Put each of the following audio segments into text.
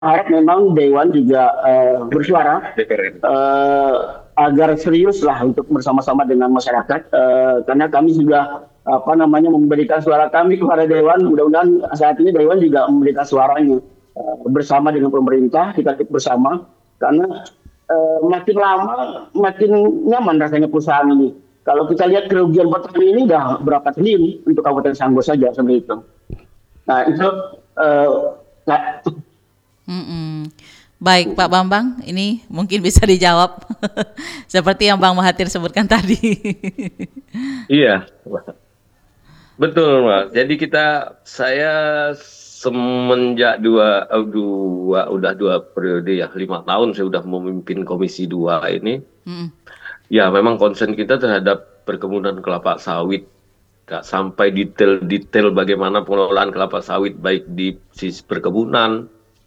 harap memang Dewan juga bersuara agar serius lah untuk bersama-sama dengan masyarakat, karena kami juga apa namanya memberikan suara kami kepada Dewan. Mudah-mudahan saat ini Dewan juga memberikan suaranya bersama dengan pemerintah, kita bersama, karena makin lama makin nyaman rasanya perusahaan ini. Kalau kita lihat kerugian petani ini udah berapa triliun untuk Kabupaten Sanggau saja seperti itu. Nah itu eh, Mm-mm. Baik, Pak Bambang, ini mungkin bisa dijawab seperti yang Bang Mahathir sebutkan tadi. Iya, betul, Mas. Jadi saya semenjak udah 2 periode ya, 5 tahun saya udah memimpin Komisi 2 ini. Mm-mm. Ya, memang konsen kita terhadap perkebunan kelapa sawit. Nggak sampai detail-detail bagaimana pengelolaan kelapa sawit, baik di sisi perkebunan,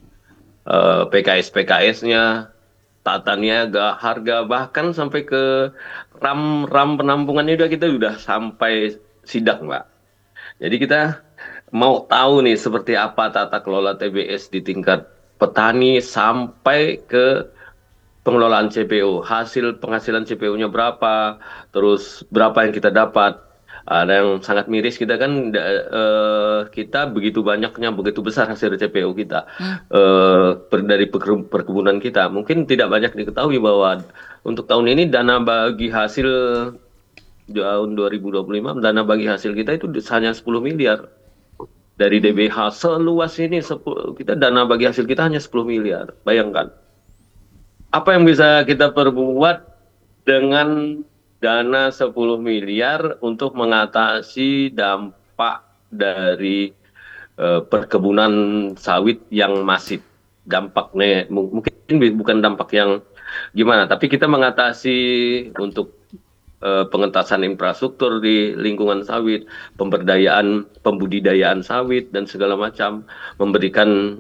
PKS-PKS-nya, tata niaga, harga, bahkan sampai ke ram penampungannya juga kita udah sampai sidak, Mbak. Jadi kita mau tahu nih seperti apa tata kelola TBS di tingkat petani sampai ke pengelolaan CPO, hasil penghasilan CPO-nya berapa, terus berapa yang kita dapat. Ada yang sangat miris kita kan, kita begitu banyaknya, begitu besar hasil CPO kita dari perkebunan kita. Mungkin tidak banyak diketahui bahwa untuk tahun ini dana bagi hasil tahun 2025, dana bagi hasil kita itu hanya 10 miliar. Dari DBH seluas ini, kita dana bagi hasil kita hanya 10 miliar. Bayangkan. Apa yang bisa kita perbuat dengan dana 10 miliar untuk mengatasi dampak dari perkebunan sawit yang masif. Dampaknya mungkin bukan dampak yang gimana, tapi kita mengatasi untuk pengentasan infrastruktur di lingkungan sawit, pembudidayaan sawit dan segala macam, memberikan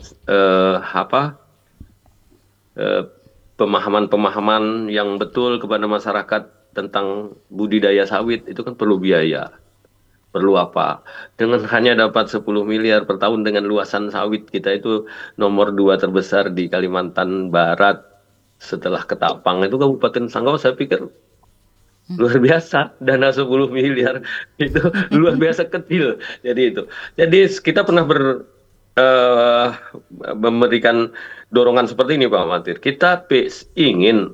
eh, pemahaman-pemahaman yang betul kepada masyarakat tentang budidaya sawit. Itu kan perlu biaya. Perlu apa? Dengan hanya dapat 10 miliar per tahun dengan luasan sawit kita itu nomor 2 terbesar di Kalimantan Barat setelah Ketapang, itu Kabupaten Sanggau saya pikir luar biasa. Dana 10 miliar itu luar biasa kecil. Jadi kita pernah eh, memberikan dorongan seperti ini, Pak Matir. Kita ingin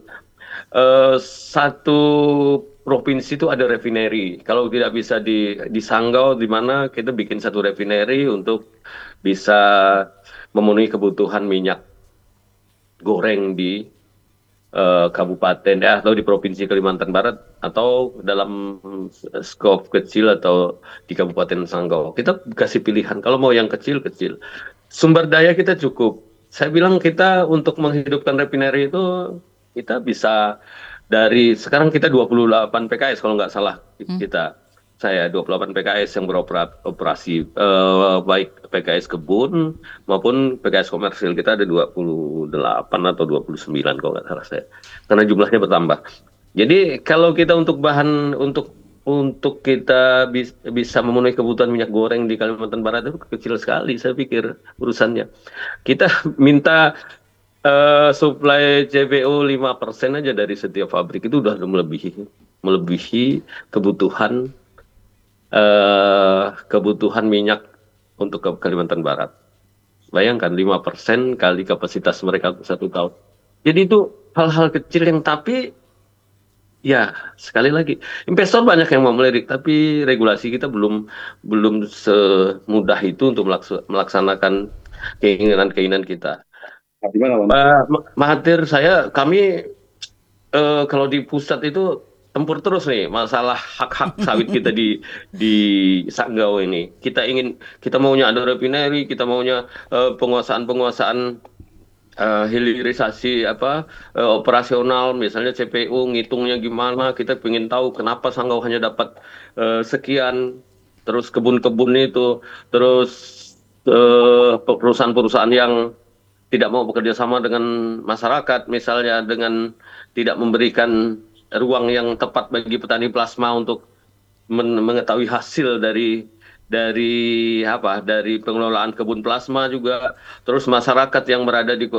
satu provinsi itu ada refinery. Kalau tidak bisa di Sanggau, di mana kita bikin satu refinery untuk bisa memenuhi kebutuhan minyak goreng di kabupaten atau di provinsi Kalimantan Barat, atau dalam skop kecil atau di Kabupaten Sanggau. Kita kasih pilihan kalau mau yang kecil-kecil. Sumber daya kita cukup. Saya bilang kita untuk menghidupkan refinery itu kita bisa dari sekarang kita 28 PKS kalau nggak salah kita. Saya 28 PKS yang beroperasi, baik PKS kebun maupun PKS komersil. Kita ada 28 atau 29 kalau nggak salah saya. Karena jumlahnya bertambah. Jadi kalau kita untuk bahan untuk kita bisa memenuhi kebutuhan minyak goreng di Kalimantan Barat itu kecil sekali, saya pikir urusannya. Kita minta supply CPO 5% aja dari setiap pabrik, itu udah melebihi kebutuhan kebutuhan minyak untuk Kalimantan Barat. Bayangkan 5% kali kapasitas mereka 1 tahun. Jadi itu hal-hal kecil yang, tapi ya sekali lagi investor banyak yang mau melirik, tapi regulasi kita belum semudah itu untuk melaksanakan keinginan-keinginan kita. gimana, Bang? Pak Mahathir, kami kalau di pusat itu tempur terus nih masalah hak-hak sawit kita di Sanggau ini. Kita maunya ada refinery, kita maunya penguasaan hilirisasi operasional, misalnya CPU ngitungnya gimana. Kita ingin tahu kenapa Sanggau hanya dapat sekian, terus kebun-kebun itu, terus perusahaan-perusahaan yang tidak mau bekerja sama dengan masyarakat, misalnya dengan tidak memberikan ruang yang tepat bagi petani plasma untuk mengetahui hasil dari dari pengelolaan kebun plasma juga, terus masyarakat yang berada di